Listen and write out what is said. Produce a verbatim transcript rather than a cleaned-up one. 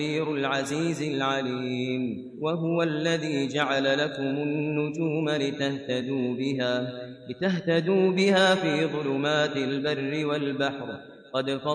العزيز العليم وهو الذي جعل لكم النجوم لتهتدوا بها, لتهتدوا بها في ظلمات البر والبحر قد